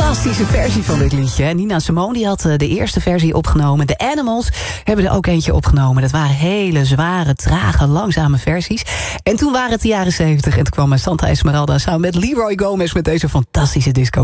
fantastische versie van dit liedje. Nina Simone die had de eerste versie opgenomen. De Animals hebben er ook eentje opgenomen. Dat waren hele zware, trage, langzame versies. En toen waren het de jaren 70 en toen kwam Santa Esmeralda samen met Leroy Gomez met deze fantastische disco.